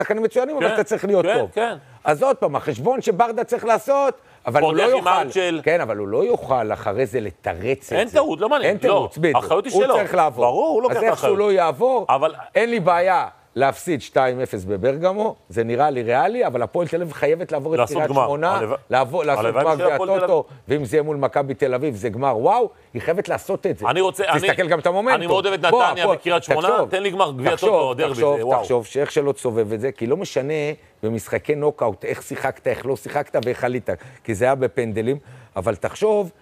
שחקנים מצוינים, אבל אתה צריך להיות טוב. אז עוד פעם, החשבון שברדה צריך לעשות, אבל הוא לא יוכל, כן, אבל הוא לא יוכל אחרי זה לתרץ את זה. אין טעות, לא מעניין. אין תירוץ, בדיוק. האחריות היא שלו. הוא צריך לעבור. ברור, הוא לוקח את האחריות. אז איך שהוא לא יעבור, אין לי בעיה להפסיד 2-0 בברגמו, זה נראה לי ריאלי, אבל הפועל תל אביב חייבת לעבור את קריית שמונה, לעשות גמר גביע הטוטו, ואם זה יהיה מול מכבי תל אביב, זה גמר וואו, היא חייבת לעשות את זה. תסתכל גם את המומנטום. אני מאוד אוהב את נתניה בקריית שמונה, תן לי גמר גביע הטוטו, דרבי, וואו. תחשוב שאיך שלא תסובב את זה, כי לא משנה במשחקי נוקאוט, איך שיחקת, איך לא שיחקת ואיך עלית, כי זה היה בפנדלים, אבל תחשוב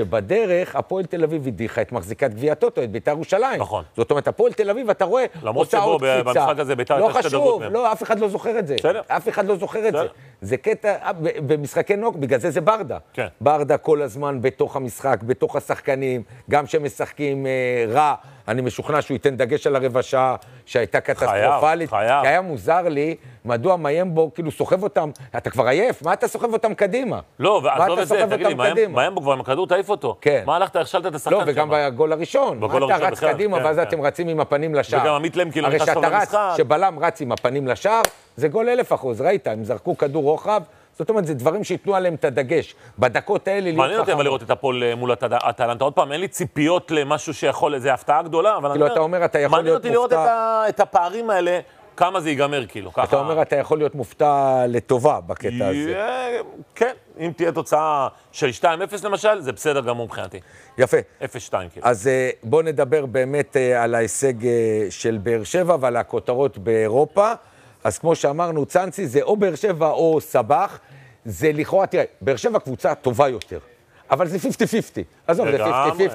שבדרך הפועל תל אביב הדיחה את מחזיקת גביע הטוטו, את בית"ר ירושלים. נכון. זאת אומרת, הפועל תל אביב, אתה רואה, עושה עוד קפיצה. למרות שבו, במשחק הזה בית"ר לא חשוב, לא, אף אחד לא זוכר את זה. אף אחד לא זוכר את זה. זה קטע, במשחקי נוק, בגלל זה ברדה. כן. ברדה כל הזמן בתוך המשחק, בתוך השחקנים, גם שמשחקים רע, אני משוכנע שהוא ייתן דגש על הרבע שעה, שהייתה קטסטרופלית. כי היה מוזר לי, מדוע מיימבו, כאילו סוחב אותם, אתה כבר עייף, מה אתה סוחב אותם קדימה? לא, ועזוב את זה, תגיד לי, מיימבו כבר עם הכדור תעיף אותו. כן. מה הלכת, הכשלת את השחקן שם? לא, וגם בגול הראשון. אתה רץ קדימה, ואז אתם רצים עם הפנים לשער. וגם עמית למקין הרי שאתה רץ, שבלם רץ עם הפנים לשער, זה גול 1000%, ראית, הם זרקו כדור רוחב, זאת אומרת, זה דברים שיתנו עליהם את הדגש. בדקות האלה... מעניין אותי אבל לראות את הפועל מול הטלנטה. עוד פעם, אין לי ציפיות למשהו שיכול, איזה הפתעה גדולה, אבל כאילו, אתה אומר, אתה יכול להיות מופתע... מעניין אותי לראות את הפערים האלה, כמה זה ייגמר, כאילו. אתה אומר, אתה יכול להיות מופתע לטובה בקטע הזה. כן, אם תהיה תוצאה של 2-0 למשל, זה בסדר גמור מבחינתי. יפה. 0-2, כאילו. אז בוא נדבר באמת על ההישג של באר שבע ועל הכותרות באירופה. אז כמו שאמרנו, צאנסי זה או באר שבע או סבח, זה לכאורה, תראה, באר שבע קבוצה טובה יותר, אבל זה 50-50. עזוב, זה 50-50,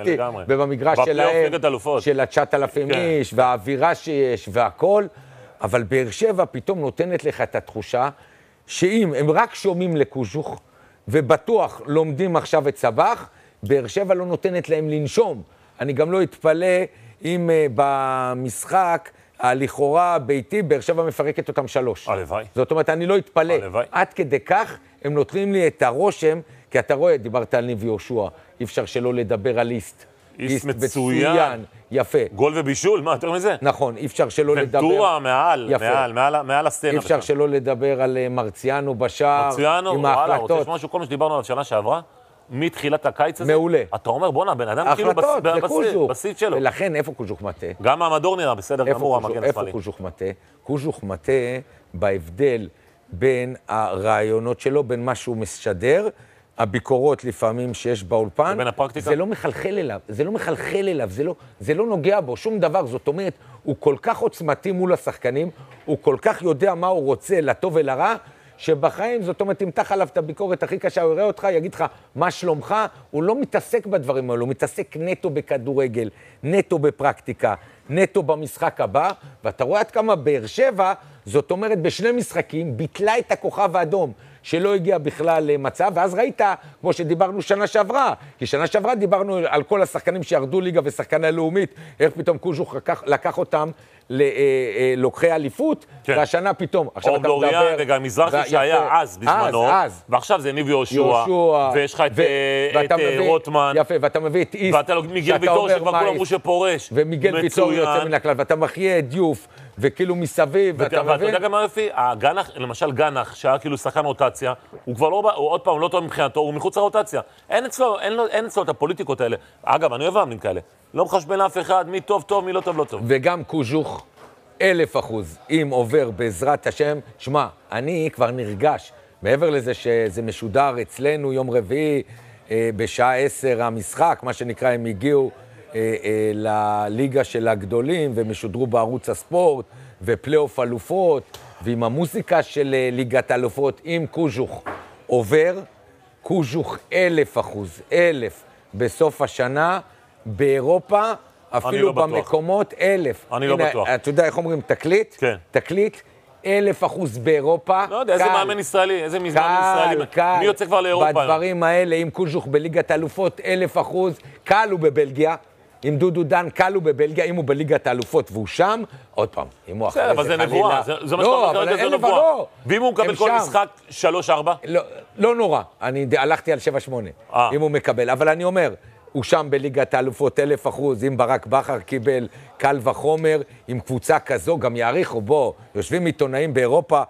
ובמגרש שלהם, של ה-9,000 איש, והאווירה שיש והכל, אבל באר שבע פתאום נותנת לך את התחושה, שאם הם רק שומעים לקוז'וך, ובטוח לומדים עכשיו את סבח, באר שבע לא נותנת להם לנשום. אני גם לא אתפלא אם במשחק, לכאורה ביתי, באר שבע מפרקת אותם 3. הלוואי. זאת אומרת, אני לא אתפלא. עד כדי כך, הם נותנים לי את הרושם, כי אתה רואה, דיברת על ניב יהושע, אי אפשר שלא לדבר על איסט. איסט מצוין. יפה. גול ובישול, מה יותר מזה? נכון, אי אפשר שלא לדבר... ונטורה מעל הסצנה. אי אפשר שלא לדבר על מרציאנו בשער, מרציאנו, עם ההחלטות. רוצה משהו, כל מה שדיברנו על שנה שעברה, מתחילת הקיץ הזה, מעולה. אתה אומר, בוא'נה, בן אדם כאילו בסיס שלו. ולכן, איפה קוז'וך מטה? גם המדור נראה, בסדר גמור, המגן השמאלי. איפה קוז'וך מטה? קוז'וך מטה בהבדל בין הרעיונות שלו, בין מה שהוא משדר, הביקורות לפעמים שיש באולפן, ובין הפרקטיקה? זה לא מחלחל אליו, זה לא נוגע בו, שום דבר. זאת אומרת, הוא כל כך עוצמתי מול השחקנים, הוא כל כך יודע מה הוא רוצה, לטוב ולרע, שבחיים, זאת אומרת, תמתח עליו את הביקורת הכי קשה, הוא יראה אותך, יגיד לך, מה שלומך? הוא לא מתעסק בדברים האלו, הוא מתעסק נטו בכדורגל, נטו בפרקטיקה, נטו במשחק הבא, ואתה רואה עד כמה באר שבע, זאת אומרת, בשני משחקים, ביטלה את הכוכב האדום, שלא הגיע בכלל למצב, ואז ראית, כמו שדיברנו שנה שעברה, כי שנה שעברה דיברנו על כל השחקנים שירדו ליגה ושחקני הלאומית, איך פתאום קוז'וך לקח אותם ללוקחי אליפות, והשנה פתאום, עכשיו אתה מדבר... אורליאן וגם מזרחי שהיה אז בזמנו, ועכשיו זה ניב יהושע, ויש לך את רוטמן, יפה, ואתה מביא את איסט, ואתה מיגל ויטור שכבר כולם אמרו שפורש, ומיגל ויטור יוצא מן הכלל, ואתה מחיה את דיוף, וכאילו מסביב, ואתה מבין... ואתה יודע גם מה יפי? הגנח, למשל גנח, שהיה כאילו שחקן רוטציה, הוא כבר לא, הוא עוד פעם לא טוב מבחינתו, הוא מחוץ לרוטציה. אין אצלו את הפוליטיקות האלה. אגב, אני אוהב מאמנים כאלה. לא מחשבן לאף אחד, מי טוב טוב, מי לא טוב לא טוב. וגם קוז'וך, 1000%, אם עובר בעזרת השם, שמע, אני כבר נרגש, מעבר לזה שזה משודר אצלנו יום רביעי, בשעה 10 המשחק, מה שנקרא, הם הגיעו לליגה של הגדולים, ומשודרו בערוץ הספורט, ופלייאוף אלופות, ועם המוזיקה של ליגת אלופות, אם קוז'וך עובר, קוז'וך 1000%, בסוף השנה, באירופה, אפילו במקומות 1000. אני לא בטוח. אתה יודע איך אומרים, תקליט? כן. תקליט, 1000% באירופה. לא יודע, איזה מאמן ישראלי, איזה מאמן ישראלי. מי יוצא כבר לאירופה? בדברים האלה, אם קוז'וך בליגת אלופות, 1000%, קל הוא בבלגיה. אם דודו דן קל הוא בבלגיה, אם הוא בליגת האלופות והוא שם, עוד פעם, אם הוא אחרי זה אבל זה נבואה, זה מה שאתה אומר כרגע, זה נבואה. ואם הוא מקבל כל משחק 3-4? לא נורא, אני הלכתי על 7-8, אם הוא מקבל. אבל אני אומר, הוא שם בליגת האלופות 1000%, אם ברק בכר קיבל קל וחומר, עם קבוצה כזו, גם יעריכו, בוא, יושבים עיתונאים באירופה,